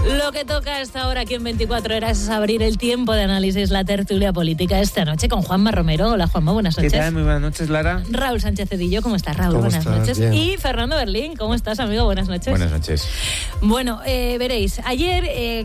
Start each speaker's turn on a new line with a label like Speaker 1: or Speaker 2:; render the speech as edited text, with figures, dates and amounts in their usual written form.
Speaker 1: Lo que toca a esta hora aquí en 24 horas es abrir el tiempo de análisis, la tertulia política esta noche con Juanma Romero. Hola Juanma, buenas noches.
Speaker 2: ¿Qué tal? Muy buenas noches, Lara.
Speaker 1: Raúl Sánchez Cedillo, ¿cómo estás, Raúl? Buenas noches.
Speaker 3: Bien.
Speaker 1: Y Fernando Berlín, ¿cómo estás, amigo? Buenas noches.
Speaker 3: Buenas noches.
Speaker 1: Bueno, veréis, ayer